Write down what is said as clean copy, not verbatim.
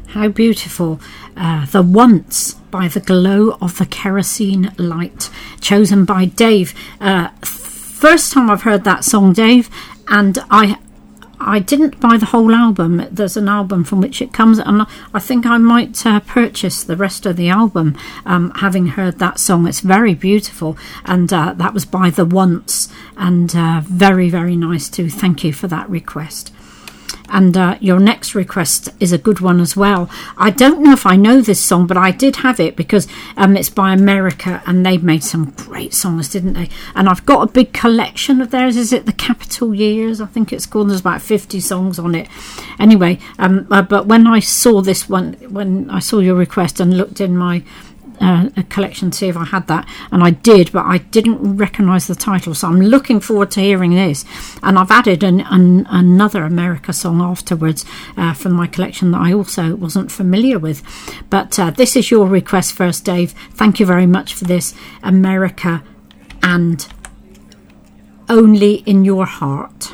How beautiful. The Once by The Glow of the Kerosene Light, chosen by Dave. First time I've heard that song, Dave, and I didn't buy the whole album. There's an album from which it comes, and I think I might purchase the rest of the album, having heard that song. It's very beautiful, and that was by The Once, and very, very nice too. Thank you for that request. And your next request is a good one as well. I don't know if I know this song, but I did have it because it's by America, and they made some great songs, didn't they? And I've got a big collection of theirs. Is it The Capitol Years? I think it's called. There's about 50 songs on it. Anyway, but when I saw this one, when I saw your request and looked in my a collection to see if I had that, and I did, but I didn't recognise the title, so I'm looking forward to hearing this. And I've added another America song afterwards from my collection that I also wasn't familiar with, but this is your request first, Dave. Thank you very much for this. America and Only in Your Heart.